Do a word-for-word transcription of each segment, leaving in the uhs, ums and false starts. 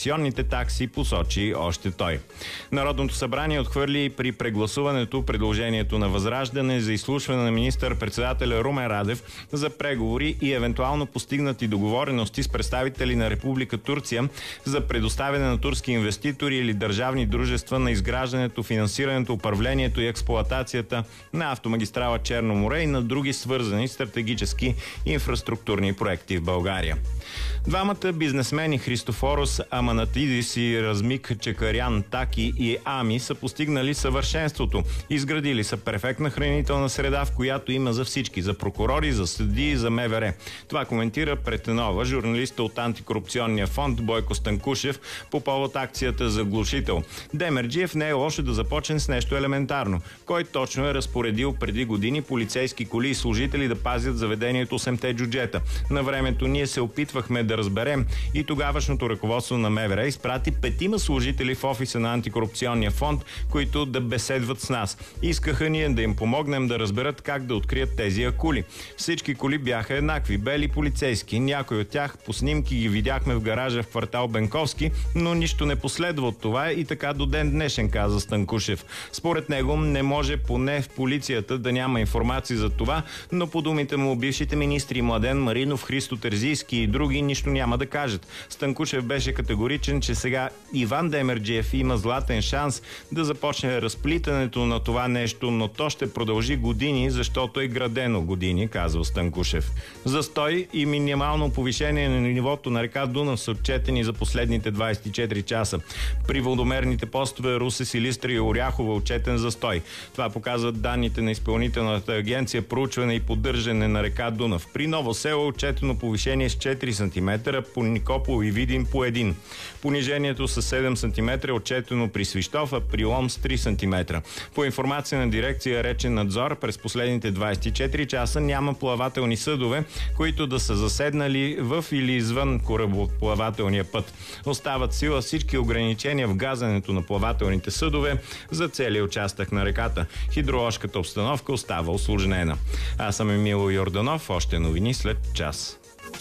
концесионните такси, посочи още той. Народното събрание отхвърли при прегласуването предложението на Възраждане за изслушване на министър-председателя Румен Радев за преговори и евентуално постигнати договорености с представители на Република Турция за предоставяне на турски инвеститори или държавни дружества на изграждането, финансирането, управлението и експлоатацията на автомагистрала Черно море и на други свързани стратегически инфраструктурни проекти в България. Двамата бизнесмени Христофорос Аманатидис и Размик Чекарян Таки и Ами са постигнали съвършенството. Изградили са перфектна хранителна среда, в която има за всички, за прокурори, за съдии, за МВР. Това коментира пред Нова журналиста от антикорупционния фонд Бойко Станкушев по повод акцията за глушител. Демерджиев не е лошо да започне с нещо елементарно. Кой точно е разпоредил преди години полицейски коли и служители да пазят заведението осемте джуджета? На времето ние се опитвахме да разберем и тогавашното ръководство на МВР изпрати петима служители в офиса на антикорупционния фонд, които да беседват с нас. Искаха ние да им помогнем да разберат как да открият тези акули. Всички коли бяха еднакви, бели полицейски. Някои от тях по снимки ги видяхме в гаража в квартал Бенковски, но нищо не последва от това и така до ден днешен, каза Станкушев. Според него не може поне в полицията да няма информация за това, но по думите му бившите министри Младен Маринов, Христо Терзийски и други нищо няма да кажат. Станкушев беше категоричен, че сега Иван Демерджиев има златен шанс да започне разплитането на това нещо, но то ще продължи години, защото е градено години, казва Станкушев. Застой и минимално повишение на нивото на река Дунав са отчетени за последните двадесет и четири часа. При водомерните постове Русе, Силистра и Оряхова отчетен застой. Това показват данните на Изпълнителната агенция проучване и поддържане на река Дунав. При Ново село отчетено повишение с четири сантиметра, по Никопол и Видин по един. Понижението с седем сантиметра е отчетено при Свищов, а при Лом с три сантиметра. По информация на дирекция Речен надзор, през последните двадесет и четири часа няма плавателни съдове, които да са заседнали в или извън корабоплавателния път. Остават сила всички ограничения в газенето на плавателните съдове за целия участък на реката. Хидроложката обстановка остава усложнена. Аз съм Емило Йорданов. Още новини след час.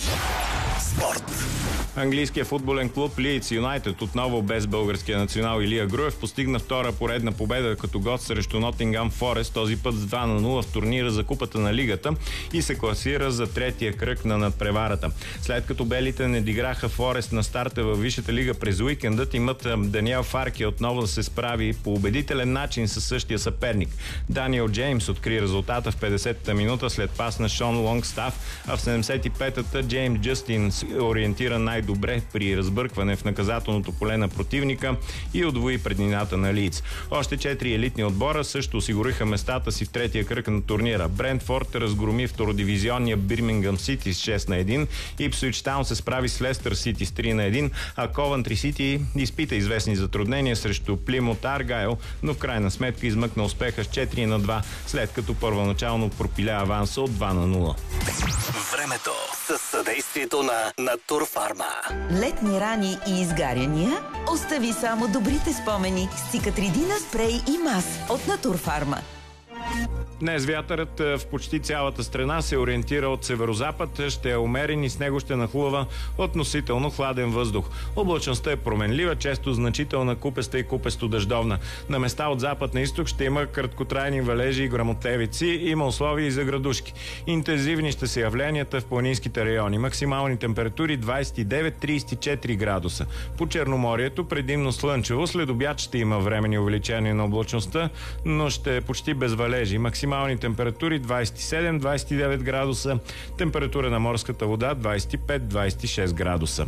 Спорт. Английският футболен клуб Лийдс Юнайтед, отново без българския национал Илия Груев, постигна втора поредна победа като гост срещу Нотингъм Форест, този път с два на нула в турнира за Купата на Лигата и се класира за третия кръг на надпреварата. След като белите не диграха Форест на старта във Висшата лига през уикендът, имат Даниел Фарки отново да се справи по убедителен начин със същия съперник. Даниел Джеймс откри резултата в петдесетата минута след пас на Шон Лонгстаф, а в седемдесет и петата Джеймс Джастин се ориентира най-добре при разбъркване в наказателното поле на противника и удвои преднината на Лийдс. Още четири елитни отбора също осигуриха местата си в третия кръг на турнира. Брентфорд разгроми втородивизионния Бирмингъм Сити с шест на едно, Ипсуич Таун се справи с Лестър Сити с три на едно, а Ковентри Сити изпита известни затруднения срещу Плимут Аргайл, но в крайна сметка измъкна успеха с четири на два, след като първоначално пропиля аванса от два на нула. Времето със съдействието на Натурфарма. Летни рани и изгаряния? Остави само добрите спомени с Циcatrидина спрей и мас от Натурфарма. Днес вятърът в почти цялата страна се ориентира от северозапад, ще е умерен и с него ще нахлува относително хладен въздух. Облачността е променлива, често значителна, купеста и купесто-дъждовна. На места от запад на изток ще има краткотрайни валежи и гръмотевици, има условия и за градушки. Интензивни ще са явленията в планинските райони. Максимални температури двадесет и девет до тридесет и четири градуса. По Черноморието предимно слънчево, след обяд ще има временни увеличения на облачността, но ще е почти без валежи. Максимални температури двадесет и седем до двадесет и девет градуса, температура на морската вода двадесет и пет до двадесет и шест градуса.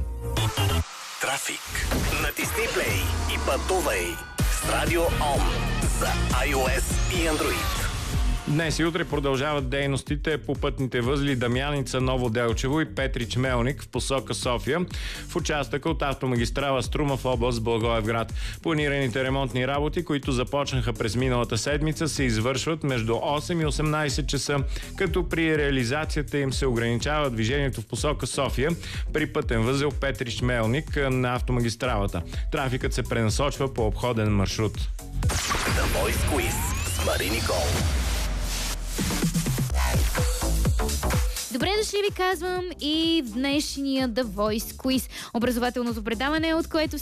Трафик. Натисни плей и пътувай с Радио Ом за iOS и Android. Днес и утре продължават дейностите по пътните възли Дамяница, Ново Делчево и Петрич Мелник в посока София в участъка от автомагистрала Струма в област Благоевград. Планираните ремонтни работи, които започнаха през миналата седмица, се извършват между осем и осемнадесет часа, като при реализацията им се ограничава движението в посока София при пътен възел Петрич Мелник на автомагистралата. Трафикът се пренасочва по обходен маршрут. The Voice Quiz с Мари Никол. Добре дошли ви казвам и в днешния The Voice Quiz, образователното предаване, от което